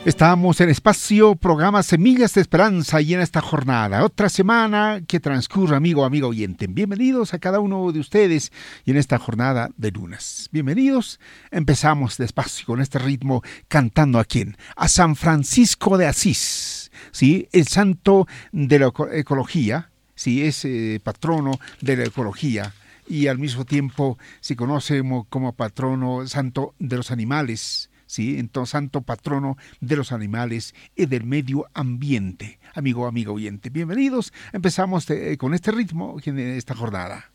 Estamos en espacio, programa Semillas de Esperanza y en esta jornada, otra semana que transcurre, amigo oyente. Bienvenidos a cada uno de ustedes y en esta jornada de lunes. Bienvenidos, empezamos despacio con este ritmo cantando ¿a quién? A San Francisco de Asís, ¿sí? El santo de la ecología, ¿sí? Es patrono de la ecología y al mismo tiempo se conoce como patrono santo de los animales. Sí, entonces santo patrono de los animales y del medio ambiente. Amigo oyente, bienvenidos. Empezamos con este ritmo en esta jornada.